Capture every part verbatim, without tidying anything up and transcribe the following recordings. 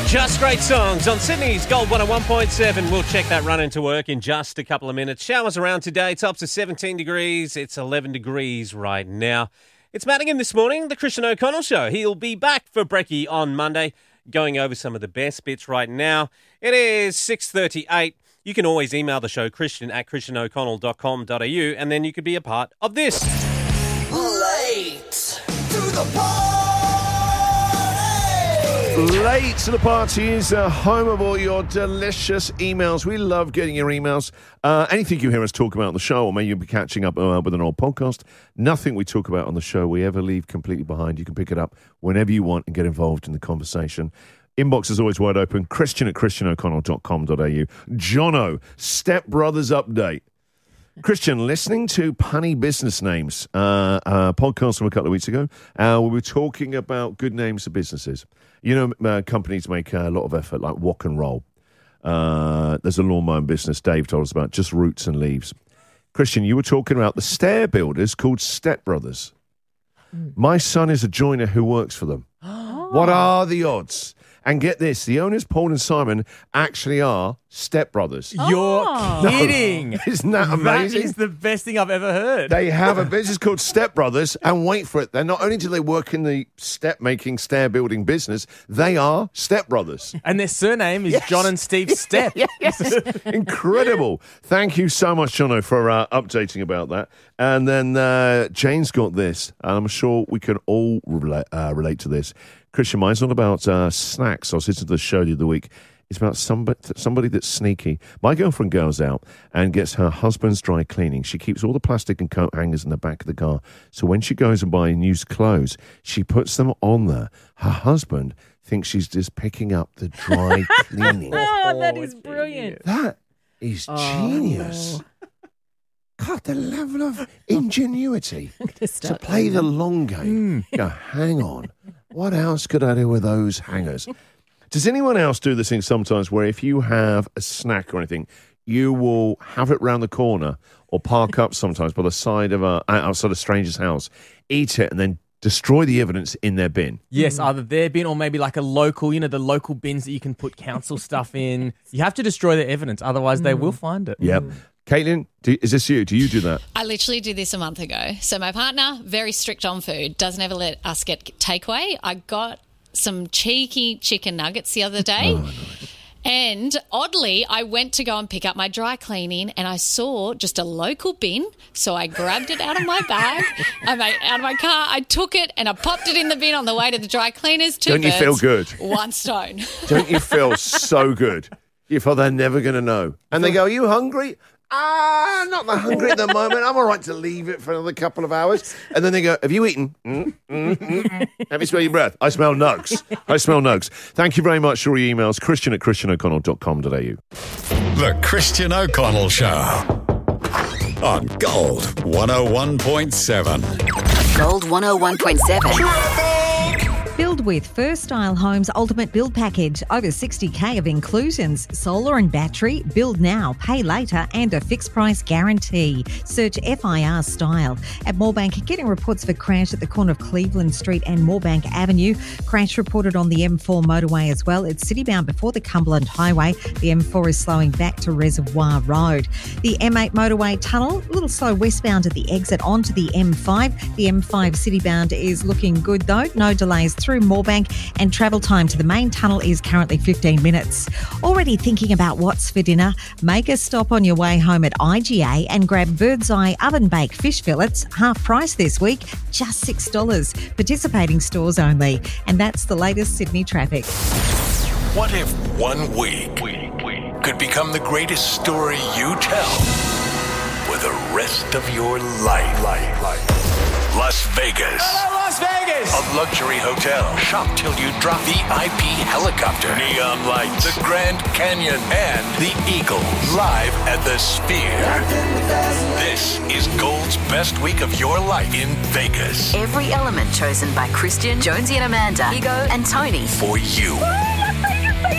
Just great songs on Sydney's Gold one oh one point seven. We'll check that run into work in just a couple of minutes. Showers around today. Tops of seventeen degrees. It's eleven degrees right now. It's Madigan this morning, the Christian O'Connell Show. He'll be back for Brekkie on Monday, going over some of the best bits right now. It is six thirty-eight. You can always email the show, Christian at christian o'connell dot com dot a u, and then you could be a part of this. Late to the party! Late to the party is uh, home of all your delicious emails. We love getting your emails. Uh, anything you hear us talk about on the show, or maybe you'll be catching up uh, with an old podcast, nothing we talk about on the show we ever leave completely behind. You can pick it up whenever you want and get involved in the conversation. Inbox is always wide open. Christian at christian o'connell dot com dot a u. Jono, Step Brothers update. Christian, listening to Punny Business Names, uh, uh, podcast from a couple of weeks ago, uh, we were talking about good names for businesses. You know, uh, companies make a lot of effort, like Walk and Roll. Uh, there's a lawn mowing business Dave told us about, just Roots and Leaves. Christian, you were talking about the stair builders called Step Brothers. Mm. My son is a joiner who works for them. Oh. What are the odds? And get this, the owners, Paul and Simon, actually are stepbrothers. You're Oh. kidding. No. Isn't that amazing? That is the best thing I've ever heard. They have a business called Step Brothers, and wait for it, they're not only do they work in the step-making, stair-building business, they are Step Brothers. And their surname is Yes. John and Steve Step. Yes. Incredible. Thank you so much, Jono, for uh, updating about that. And then uh, Jane's got this, and I'm sure we can all relate, uh, relate to this. Christian, mine's not about uh, snacks. I was listening to the show the other week. It's about somebody, somebody that's sneaky. My girlfriend goes out and gets her husband's dry cleaning. She keeps all the plastic and coat hangers in the back of the car. So when she goes and buys used clothes, she puts them on there. Her husband thinks she's just picking up the dry cleaning. Oh, that is brilliant. That is genius. God, the level of ingenuity to play the long game. Go, hang on. What else could I do with those hangers? Does anyone else do this thing sometimes where if you have a snack or anything, you will have it round the corner or park up sometimes by the side of a outside a stranger's house, eat it, and then destroy the evidence in their bin? Yes, either their bin or maybe like a local, you know, the local bins that you can put council stuff in. You have to destroy the evidence, otherwise they will find it. Yep. Caitlin, do, is this you? Do you do that? I literally did this a month ago. So my partner, very strict on food, doesn't ever let us get takeaway. I got some cheeky chicken nuggets the other day. Oh, nice. And oddly, I went to go and pick up my dry cleaning and I saw just a local bin. So I grabbed it out of my bag, I made, out of my car. I took it and I popped it in the bin on the way to the dry cleaners. Two Don't you birds, feel good? One stone. Don't you feel so good? You feel they're never going to know. And they go, are you hungry? Ah, not that hungry at the moment. I'm all right to leave it for another couple of hours. And then they go, have you eaten? Mm, mm, mm, mm. Let me smell your breath. I smell nugs. I smell nugs. Thank you very much for your emails. Christian at christian o'connell dot com dot a u. The Christian O'Connell Show on Gold one oh one point seven. Gold one oh one point seven. Build with First Style Homes Ultimate Build Package. Over sixty K of inclusions. Solar and battery. Build now, pay later, and a fixed price guarantee. Search F I R Style. At Moorebank, getting reports of a crash at the corner of Cleveland Street and Moorebank Avenue. Crash reported on the M four motorway as well. It's citybound before the Cumberland Highway. The M four is slowing back to Reservoir Road. The M eight motorway tunnel, a little slow westbound at the exit onto the M five. The M five citybound is looking good though. No delays through Moorebank, and travel time to the main tunnel is currently fifteen minutes. Already thinking about what's for dinner? Make a stop on your way home at I G A and grab Bird's Eye oven-baked fish fillets, half price this week, just six dollars. Participating stores only. And that's the latest Sydney traffic. What if one week could become the greatest story you tell for the rest of your life? life, life. Las Vegas. Hello, Las Vegas! A luxury hotel. Shop till you drop. V I P helicopter. Neon lights. The Grand Canyon. And the Eagle. Live at the Sphere. This is Gold's best week of your life in Vegas. Every element chosen by Christian, Jonesy and Amanda, Igo and Tony. For you.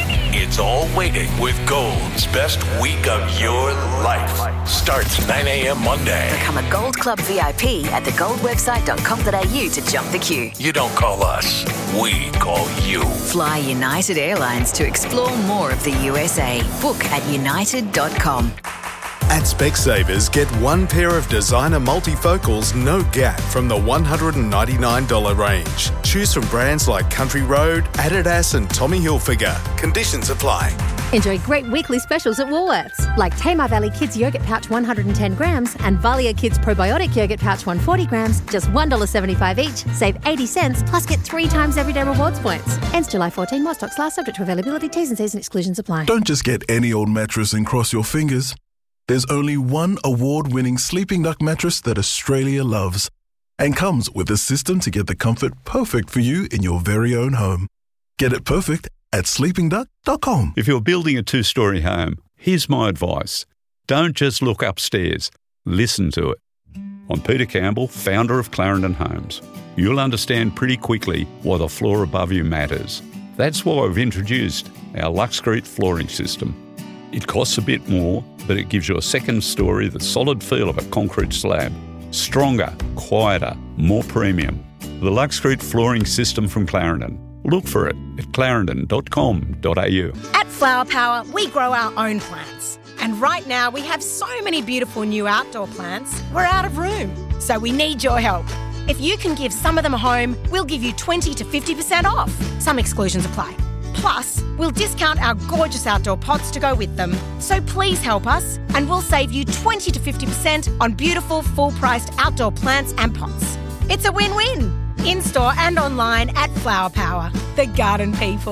It's all waiting with Gold's best week of your life. Starts nine a.m. Monday. Become a Gold Club V I P at the gold website dot com dot a u to jump the queue. You don't call us, we call you. Fly United Airlines to explore more of the U S A. Book at united dot com. At Specsavers, get one pair of designer multifocals, no gap, from the one hundred ninety-nine dollars range. Choose from brands like Country Road, Adidas and Tommy Hilfiger. Conditions apply. Enjoy great weekly specials at Woolworths, like Tamar Valley Kids Yogurt Pouch one hundred ten grams and Valia Kids Probiotic Yogurt Pouch one hundred forty grams, just one dollar seventy-five each. Save eighty cents, plus get three times everyday rewards points. Ends July fourteenth. More stocks last, subject to availability. T's and C's and exclusions apply. Don't just get any old mattress and cross your fingers. There's only one award-winning Sleeping Duck mattress that Australia loves and comes with a system to get the comfort perfect for you in your very own home. Get it perfect at sleeping duck dot com. If you're building a two-storey home, here's my advice. Don't just look upstairs. Listen to it. I'm Peter Campbell, founder of Clarendon Homes. You'll understand pretty quickly why the floor above you matters. That's why we've introduced our Luxcrete flooring system. It costs a bit more, but it gives you a second story, the solid feel of a concrete slab. Stronger, quieter, more premium. The Luxcrete flooring system from Clarendon. Look for it at clarendon dot com dot a u. At Flower Power, we grow our own plants. And right now, we have so many beautiful new outdoor plants, we're out of room. So we need your help. If you can give some of them a home, we'll give you twenty to fifty percent off. Some exclusions apply. Plus, we'll discount our gorgeous outdoor pots to go with them. So please help us, and we'll save you twenty to fifty percent on beautiful, full-priced outdoor plants and pots. It's a win-win. In-store and online at Flower Power, the garden people.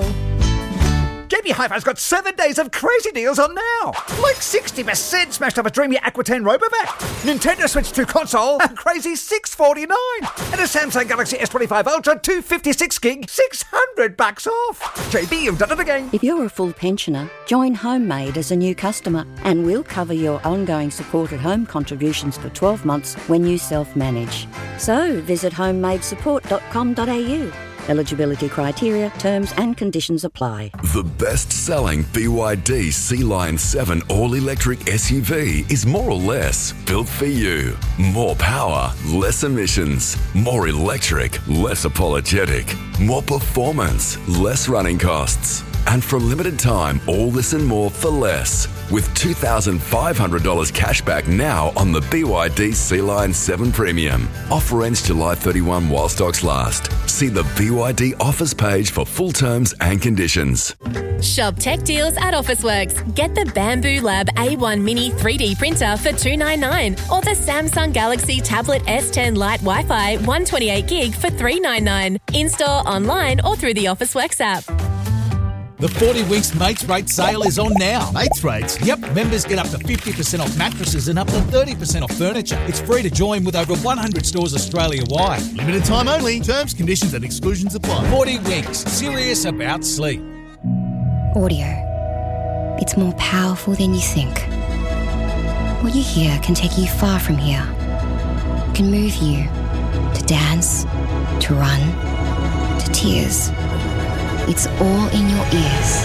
J B Hi-Fi's got seven days of crazy deals on now. Like sixty percent smashed up a Dreamy Aqua ten Robovac. Nintendo Switch two console, a crazy six forty-nine. And a Samsung Galaxy S twenty-five Ultra two fifty-six gig, six hundred bucks off. J B, you've done it again. If you're a full pensioner, join Homemade as a new customer and we'll cover your ongoing support at home contributions for twelve months when you self-manage. So visit homemade support dot com dot a u. Eligibility criteria, terms and conditions apply. The best-selling B Y D Sea Lion seven all-electric S U V is more or less built for you. More power, less emissions. More electric, less apologetic. More performance, less running costs. And for a limited time, all this and more for less. With two thousand five hundred dollars cash back now on the B Y D Sea Lion seven Premium. Offer ends July thirty-first while stocks last. See the B Y D offers page for full terms and conditions. Shop tech deals at Officeworks. Get the Bamboo Lab A one Mini three D printer for two hundred ninety-nine dollars or the Samsung Galaxy Tablet S ten Lite Wi-Fi one hundred twenty-eight gig for three hundred ninety-nine dollars. In-store, online or through the Officeworks app. The forty Winks Mates Rate sale is on now. Mates Rates? Yep, members get up to fifty percent off mattresses and up to thirty percent off furniture. It's free to join with over one hundred stores Australia-wide. Limited time only. Terms, conditions and exclusions apply. forty Winks. Serious about sleep. Audio. It's more powerful than you think. What you hear can take you far from here. It can move you to dance, to run, to tears. It's all in your ears.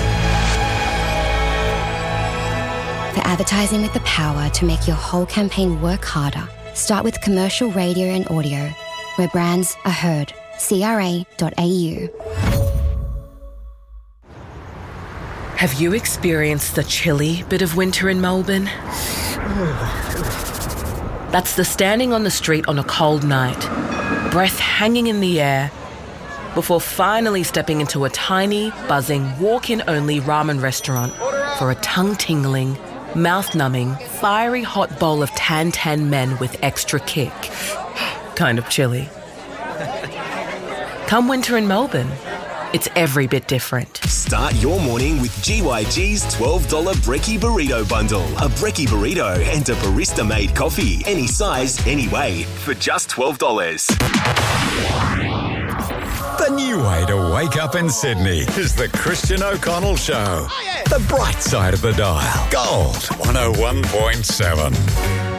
For advertising with the power to make your whole campaign work harder, start with commercial radio and audio, where brands are heard. C R A dot A U. Have you experienced the chilly bit of winter in Melbourne? That's the standing on the street on a cold night, breath hanging in the air, before finally stepping into a tiny, buzzing, walk-in-only ramen restaurant for a tongue-tingling, mouth-numbing, fiery hot bowl of tan-tan men with extra kick. Kind of chilly. Come winter in Melbourne, it's every bit different. Start your morning with G Y G's twelve dollars Brekkie Burrito Bundle. A Brekkie Burrito and a barista-made coffee. Any size, any way, for just twelve dollars. The new way to wake up in Sydney is the Christian O'Connell Show. Oh, yeah. The bright side of the dial. Gold one oh one point seven.